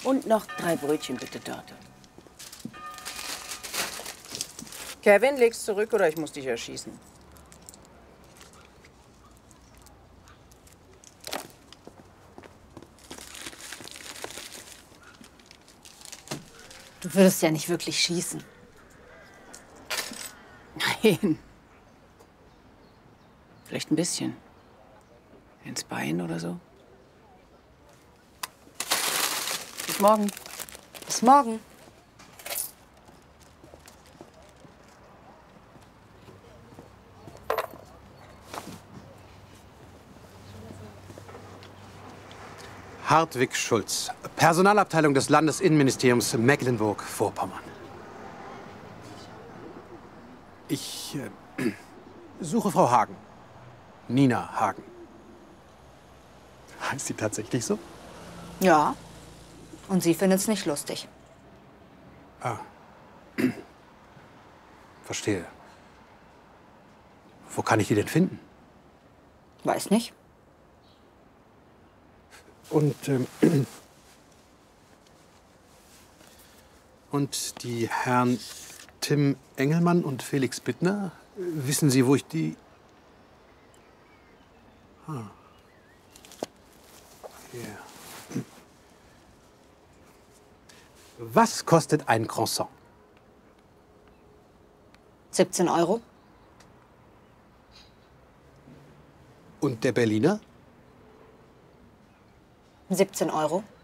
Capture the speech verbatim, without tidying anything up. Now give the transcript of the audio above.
Und noch drei Brötchen, bitte, Torte. Kevin, legst zurück oder ich muss dich erschießen. Du würdest ja nicht wirklich schießen. Nein. Vielleicht ein bisschen. Ins Bein oder so. Bis morgen. Bis morgen. Hartwig Schulz, Personalabteilung des Landesinnenministeriums Mecklenburg-Vorpommern. Ich äh, suche Frau Hagen. Nina Hagen. Heißt sie tatsächlich so? Ja. Und sie findet's nicht lustig. Ah. Verstehe. Wo kann ich die denn finden? Weiß nicht. Und, ähm, und die Herren Tim Engelmann und Felix Bittner, wissen Sie, wo ich die... Ah. Yeah. Was kostet ein Croissant? siebzehn Euro. Und der Berliner? siebzehn Euro.